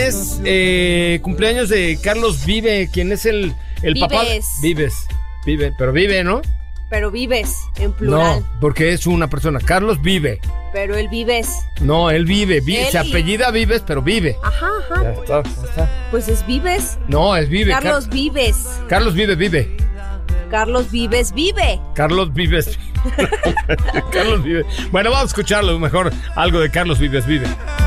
es cumpleaños de Carlos Vive, quien es el papá. Vive, pero vive, ¿no? Pero vives, en plural. No, porque es una persona. Carlos Vive. Pero él vives. No, él vive. Se apellida Vives, pero vive. Ajá. Ya está. Pues es Vives. No, es Vive. Carlos Vives. Carlos Vive. Carlos Vives vive. Carlos Vives. Carlos Vive. Bueno, vamos a escucharlo mejor. Algo de Carlos Vives vive.